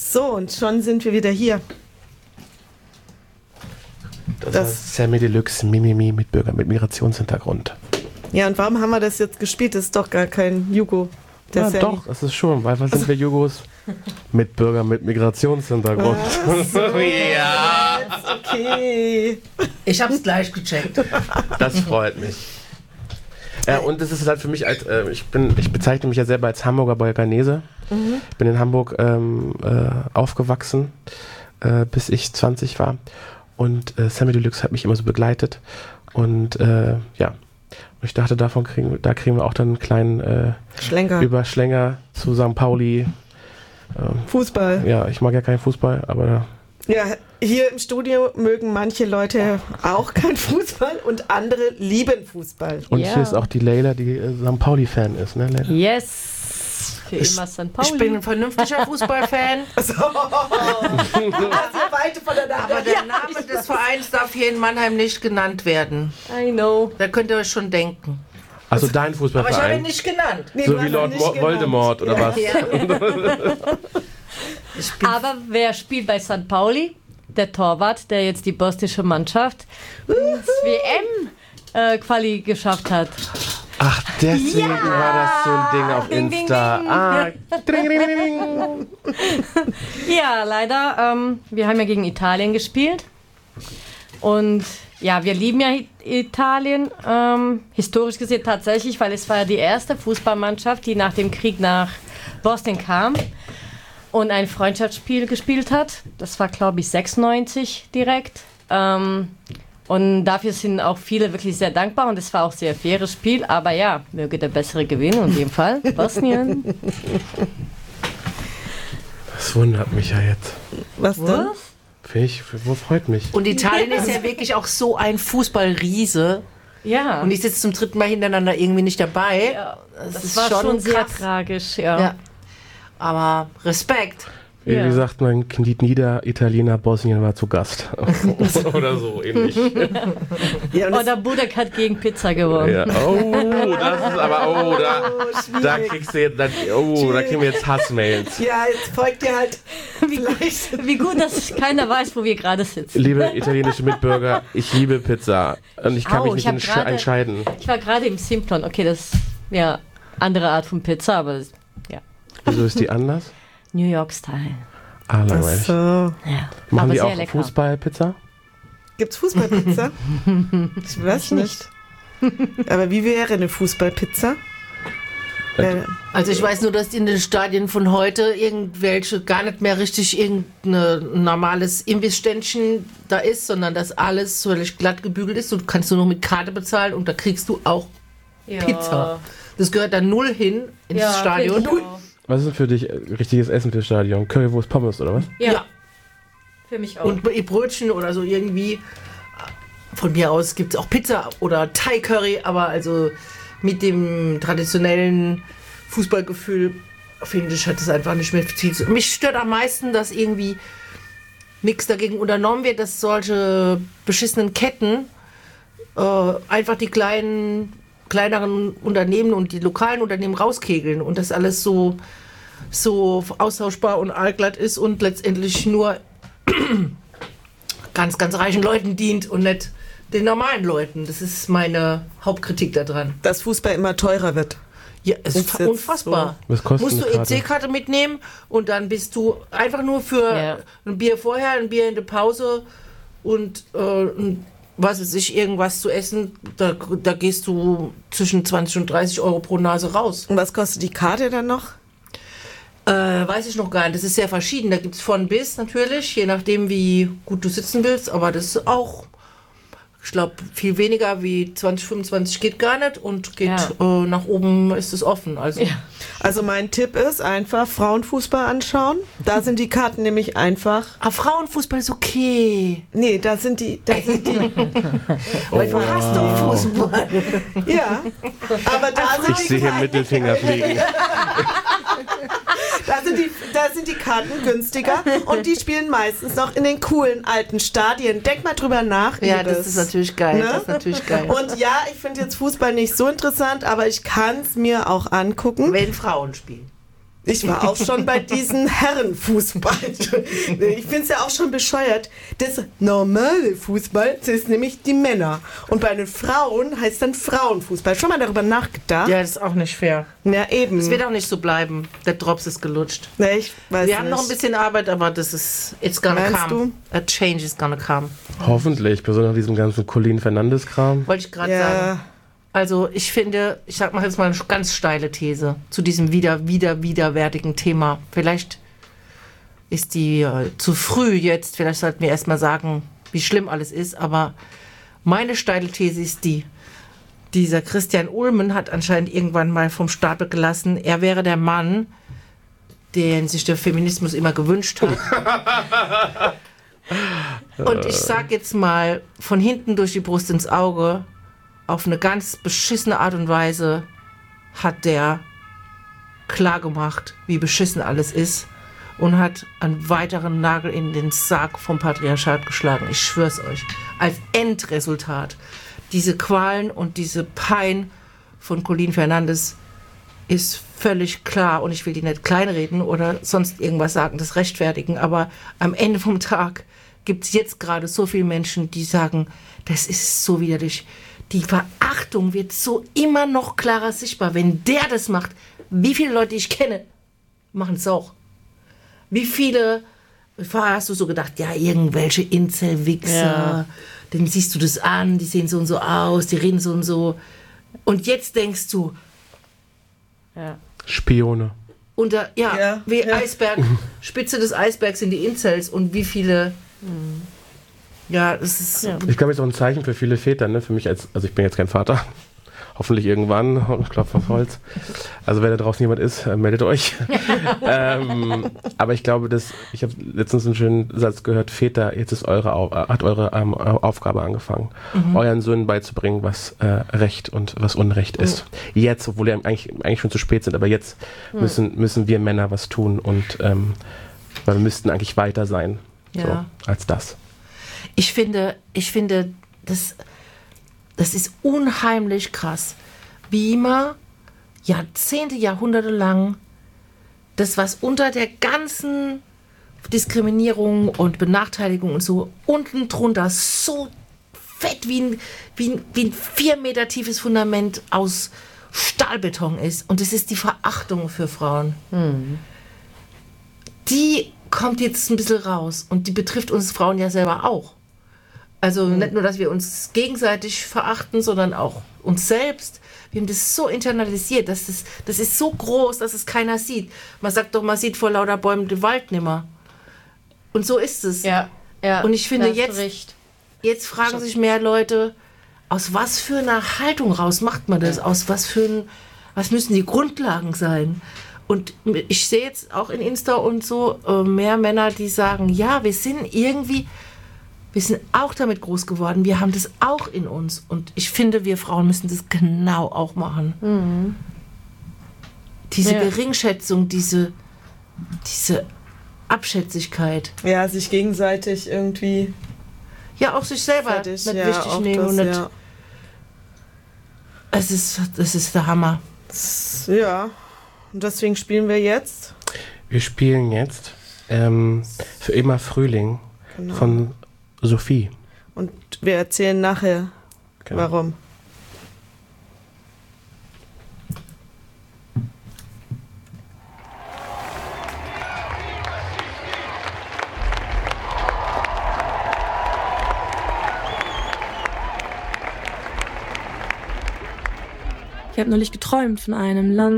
So, und schon sind wir wieder hier. Das ist Samy Deluxe Mimimi mit Bürger mit Migrationshintergrund. Ja, und warum haben wir das jetzt gespielt? Das ist doch gar kein Jugo. Ja, doch, das ist schon, weil was sind wir Jugos? Mit Bürger mit Migrationshintergrund. So, ja. Okay. Ich hab's gleich gecheckt. Das freut mich. Und es ist halt für mich, ich bezeichne mich ja selber als Hamburger Balkanese. Ich bin in Hamburg aufgewachsen, bis ich 20 war. Und Samy Deluxe hat mich immer so begleitet. Und ich dachte, da kriegen wir auch dann einen kleinen Überschlänger zu St. Pauli. Fußball. Ja, ich mag ja keinen Fußball, aber... Ja, hier im Studio mögen manche Leute auch keinen Fußball und andere lieben Fußball. Und hier ist auch die Leila, die St. Pauli-Fan ist, ne, Leila? Yes! Für immer St. Pauli. Ich bin ein vernünftiger Fußballfan. So. Weite voneinander. Aber der Name des Vereins darf hier in Mannheim nicht genannt werden. I know. Da könnt ihr euch schon denken. Also dein Fußballverein? Aber ich habe ihn nicht genannt. Nee, so wie Lord Voldemort oder was? Ja. Aber wer spielt bei St. Pauli? Der Torwart, der jetzt die bosnische Mannschaft ins WM-Quali geschafft hat. Ach, deswegen war das so ein Ding auf Ding, ding, Insta. ding. Ja, leider. Wir haben ja gegen Italien gespielt. Und ja, wir lieben ja Italien. Historisch gesehen tatsächlich, weil es war ja die erste Fußballmannschaft, die nach dem Krieg nach Bosnien kam und ein Freundschaftsspiel gespielt hat. Das war, glaube ich, 96 direkt. Und dafür sind auch viele wirklich sehr dankbar und es war auch ein sehr faires Spiel. Aber ja, möge der Bessere gewinnen und in dem Fall Bosnien. Das wundert mich ja jetzt. Was denn? Wo freut mich? Und Italien ist ja wirklich auch so ein Fußballriese. Ja. Und ich sitze zum 3. Mal hintereinander irgendwie nicht dabei. Ja, das ist war schon sehr krass. tragisch, ja. Aber Respekt. Wie sagt man, kniet nieder, Italiener, Bosnien war zu Gast. Oder so ähnlich. Ja, Oder Budek hat gegen Pizza gewonnen. Ja. Oh, das ist aber, da kriegst du jetzt, da kriegen wir jetzt Hassmails. Ja, jetzt folgt dir halt Wie gut, dass keiner weiß, wo wir gerade sitzen. Liebe italienische Mitbürger, ich liebe Pizza und ich kann mich nicht entscheiden. Ich war gerade im Simplon. Okay, das ist ja andere Art von Pizza, aber ja. Wieso ist die anders? New York Style. Ah, langweilig. so. Ja. Machen aber die sehr auch lecker. Fußballpizza? Gibt's Fußballpizza? Ich weiß nicht. Aber wie wäre eine Fußballpizza? Also ich weiß nur, dass in den Stadien von heute irgendwelche gar nicht mehr richtig irgendein normales Imbissständchen da ist, sondern dass alles völlig glatt gebügelt ist. Du kannst nur noch mit Karte bezahlen und da kriegst du auch Pizza. Das gehört dann null hin ins Stadion. Was ist denn für dich richtiges Essen fürs Stadion? Currywurst, Pommes oder was? Ja. Für mich auch. Und Brötchen oder so irgendwie. Von mir aus gibt es auch Pizza oder Thai-Curry, aber also mit dem traditionellen Fußballgefühl, finde ich, hat es einfach nicht mehr viel zu. Mich stört am meisten, dass irgendwie nichts dagegen unternommen wird, dass solche beschissenen Ketten einfach die kleineren Unternehmen und die lokalen Unternehmen rauskegeln und das alles so austauschbar und allglatt ist und letztendlich nur ganz, ganz reichen Leuten dient und nicht den normalen Leuten. Das ist meine Hauptkritik daran. Dass Fußball immer teurer wird. Ja, es ist unfassbar. So. Was kostet Musst du eine Karte? EC-Karte mitnehmen und dann bist du einfach nur für ein Bier vorher, ein Bier in der Pause und was weiß ich, irgendwas zu essen, da gehst du zwischen 20 und 30 Euro pro Nase raus. Und was kostet die Karte dann noch? Weiß ich noch gar nicht. Das ist sehr verschieden. Da gibt es von bis natürlich, je nachdem, wie gut du sitzen willst. Aber das ist auch, ich glaube, viel weniger wie 20, 25 geht gar nicht und geht nach oben ist es offen. Also mein Tipp ist einfach Frauenfußball anschauen. Da sind die Karten nämlich einfach. Aber Frauenfußball ist okay. Nee, da sind die. Weil du hast doch Fußball. Ja. Aber da sind Ich sehe hier Mittelfinger fliegen. Da sind die Karten günstiger und die spielen meistens noch in den coolen alten Stadien. Denk mal drüber nach. Ja, Liebes. das ist natürlich geil. Ne? Das ist natürlich geil. Und ja, ich finde jetzt Fußball nicht so interessant, aber ich kann es mir auch angucken. Wenn Frauen spielen. Ich war auch schon bei diesen Herrenfußball. Ich finde es ja auch schon bescheuert. Das normale Fußball, das ist nämlich die Männer. Und bei den Frauen heißt dann Frauenfußball. Schon mal darüber nachgedacht? Ja, das ist auch nicht fair. Ja, eben. Es wird auch nicht so bleiben. Der Drops ist gelutscht. Ja, ich weiß Wir nicht. haben noch ein bisschen Arbeit, aber das ist, it's gonna Meinst come. A change is gonna come. Hoffentlich, besonders nach diesem ganzen Colin Fernandes-Kram. Wollte ich gerade Ja. sagen. Also ich finde, ich sag mal jetzt mal eine ganz steile These zu diesem widerwärtigen Thema. Vielleicht ist die zu früh jetzt, vielleicht sollten wir erstmal sagen, wie schlimm alles ist, aber meine steile These ist dieser Christian Ulmen hat anscheinend irgendwann mal vom Stapel gelassen, er wäre der Mann, den sich der Feminismus immer gewünscht hat. Und ich sag jetzt mal, von hinten durch die Brust ins Auge, auf eine ganz beschissene Art und Weise hat der klargemacht, wie beschissen alles ist und hat einen weiteren Nagel in den Sarg vom Patriarchat geschlagen. Ich schwör's euch. Als Endresultat. Diese Qualen und diese Pein von Colin Fernandes ist völlig klar und ich will die nicht kleinreden oder sonst irgendwas sagen, das rechtfertigen, aber am Ende vom Tag gibt es jetzt gerade so viele Menschen, die sagen, das ist so widerlich. Die Verachtung wird so immer noch klarer sichtbar. Wenn der das macht, wie viele Leute ich kenne, machen es auch. Wie viele, hast du so gedacht, ja, irgendwelche Incel-Wichser, denen siehst du das an, die sehen so und so aus, die reden so und so. Und jetzt denkst du, Spione. wie Eisberg, Spitze des Eisbergs sind die Incels und wie viele... Ja, das ist... Ja. Ich glaube, es ist auch ein Zeichen für viele Väter, ne? Für mich also ich bin jetzt kein Vater. Hoffentlich irgendwann. Klopf auf Holz. Also wenn da draußen jemand ist, meldet euch. Aber ich glaube, ich habe letztens einen schönen Satz gehört, Väter, jetzt ist eure Aufgabe angefangen, euren Söhnen beizubringen, was Recht und was Unrecht ist. Jetzt, obwohl wir eigentlich schon zu spät sind, aber jetzt müssen wir Männer was tun und weil wir müssten eigentlich weiter sein so, als das. Ich finde, das ist unheimlich krass, wie immer Jahrzehnte, Jahrhunderte lang das, was unter der ganzen Diskriminierung und Benachteiligung und so unten drunter so fett wie ein 4 Meter tiefes Fundament aus Stahlbeton ist. Und das ist die Verachtung für Frauen. Die kommt jetzt ein bisschen raus und die betrifft uns Frauen ja selber auch. Also nicht nur, dass wir uns gegenseitig verachten, sondern auch uns selbst. Wir haben das so internalisiert, das ist so groß, dass es keiner sieht. Man sagt doch, man sieht vor lauter Bäumen den Wald nimmer. Und so ist es. Ja. Und ich finde, jetzt fragen sich mehr Leute, aus was für einer Haltung raus macht man das? Aus was müssen die Grundlagen sein? Und ich sehe jetzt auch in Insta und so mehr Männer, die sagen, ja, wir sind auch damit groß geworden, wir haben das auch in uns. Und ich finde, wir Frauen müssen das genau auch machen. Diese Geringschätzung, diese Abschätzigkeit. Ja, sich gegenseitig irgendwie... Ja, auch sich selber nicht wichtig nehmen. Und nicht, das ist der Hammer. Ja, und deswegen spielen wir jetzt? Wir spielen jetzt Für immer Frühling von Sophie. Und wir erzählen nachher, warum. Ich habe neulich geträumt von einem Land,